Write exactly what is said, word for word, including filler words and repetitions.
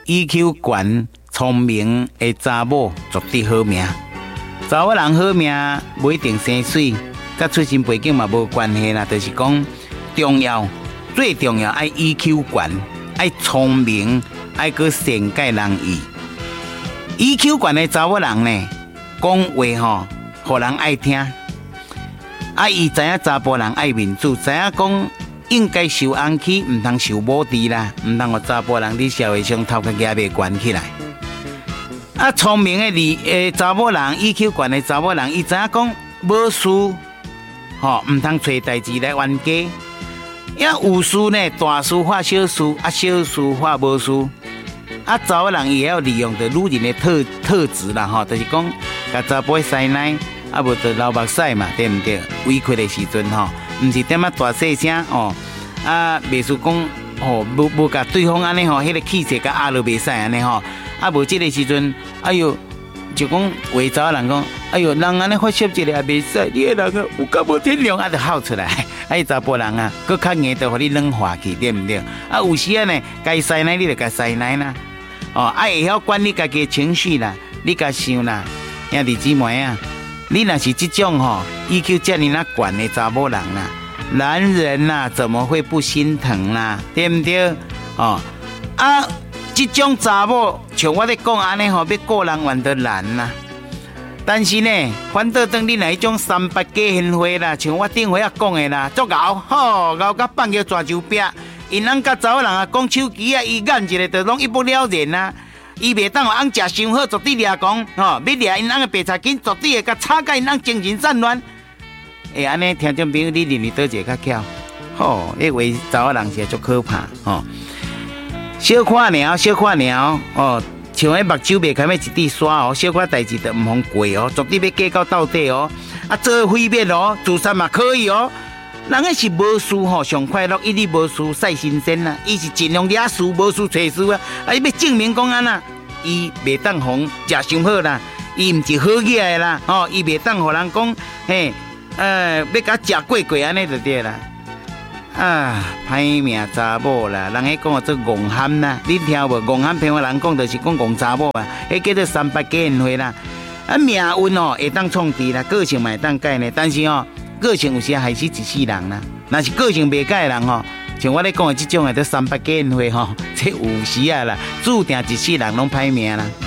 E Q 悬、聪明的查某绝对好命。查某人好命不一定生水，甲出身背景嘛无关系啦。就是讲重要，最重要爱 E Q 悬，爱聪明，爱个善解人意。E Q 悬的查某人呢，讲话吼，互人爱听。啊，伊知影查甫人爱面子，知影讲。应该受安起，唔通受侮敌啦，唔通互查甫人伫社会上头壳举袂悬起来。啊，聪明的理诶查某人 ，E Q 悬的查某人，伊知影讲无事，吼唔通找代志来冤家。呀，有事呢，大事化小事，啊，小事化无事。啊，查某人伊也要利用着女人的特特质啦，吼，就是讲，甲查甫塞奶，啊，无着流目屎嘛，对唔对？委屈的时阵吼。唔是点啊大细声哦，啊，袂输讲哦，无无甲对方安尼吼，迄个气势甲压落袂使安尼吼，啊，无即个时阵，哎哟，就讲话查人讲，哎哟，人安尼发泄一个也袂使，你个人啊有够无天良啊，就哭出来，啊，查甫人啊，佮较硬就互你软化去，对唔对？啊，有时啊呢，该塞奶你就该塞奶啦，哦，啊，会晓管理家己的情绪啦，你甲想啦，兄弟姊妹啊。你若是这种吼 E Q 这么那悬的查某人啦，男人呐、啊、怎么会不心疼啦？对不对？哦啊，这种查某像我咧讲安尼吼，要个人玩得难啦。但是呢，反倒当你那一种三八假贤惠啦，像我顶回啊讲的啦，足熬吼，熬到放叫抓周壁，因人甲查某人啊讲手机啊，伊眼一个就拢一不了然啊。伊袂当互翁食伤好，绝对掠讲吼，要掠因翁的白菜根，绝对会甲炒甲因翁精神散乱。会安尼听众朋友，你认为倒一个较巧？吼，迄话查某人是足可怕吼。小看鸟，小看鸟哦，像迄目睭袂开咩一滴刷哦，小可代志就唔通过哦，绝对要计较到底哦。啊，做毁灭哦，自杀嘛可以哦。人个是无事吼，上快乐，一日无事晒新鲜啦。伊是尽量惹事，无事找事啊。啊，伊要证明讲安那，伊袂当红食伤好啦，伊毋是好嘢的啦。吼，伊袂当互人讲，嘿，呃，要甲食过过安尼就对啦。啊，歹命查某啦，人迄讲做戆汉啦，你听无？戆汉平话人讲就是讲戆查某啊，迄叫做三八假贤惠啦。啊，命运哦会当创治啦，个性嘛会当改呢，但是哦。个性有时害死一世人啦，若是个性袂改的人吼，像我咧讲的这种的，都三八假贤惠吼，这有时啊啦，注定一世人拢歹命啦。